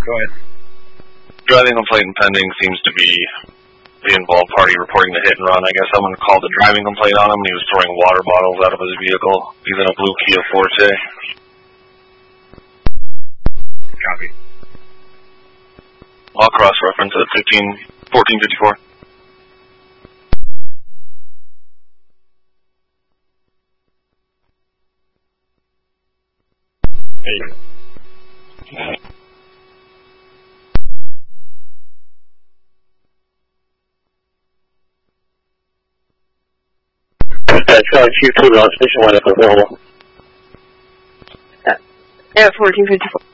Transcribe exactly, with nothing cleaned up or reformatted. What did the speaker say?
Go ahead. Driving complaint and pending seems to be the involved party reporting the hit and run. I guess someone called a driving complaint on him and he was throwing water bottles out of his vehicle. He's in a blue Kia Forte. Copy. Law cross reference at fifteen fourteen fifty-four. There you go. Charlie Chief two on station one if available. Yeah, fourteen fifty-four.